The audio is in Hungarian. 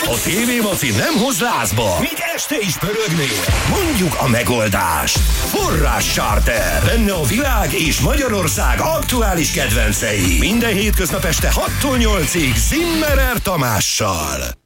A TV Maci nem hoz lázba, míg este is pörögnél. Mondjuk a megoldást. Forrás Charter. Benne a világ és Magyarország aktuális kedvencei. Minden hétköznap este 6-tól 8-ig Zimmerer Tamással.